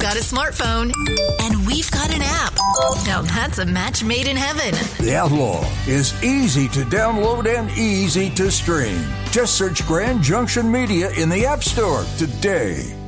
got a smartphone. And we've got an app. Now that's a match made in heaven. The Outlaw is easy to download and easy to stream. Just search Grand Junction Media in the App Store today.